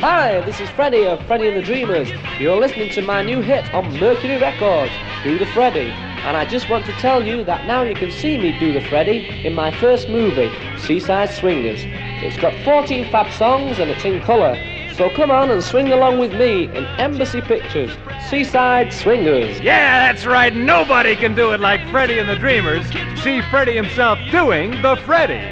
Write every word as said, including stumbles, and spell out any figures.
Hi, this is Freddie of Freddie and the Dreamers. You're listening to my new hit on Mercury Records, Do the Freddie. And I just want to tell you that now you can see me do the Freddie in my first movie, Seaside Swingers. It's got fourteen fab songs and it's in colour. So come on and swing along with me in Embassy Pictures, Seaside Swingers. Yeah, that's right. Nobody can do it like Freddie and the Dreamers. See Freddie himself doing the Freddie.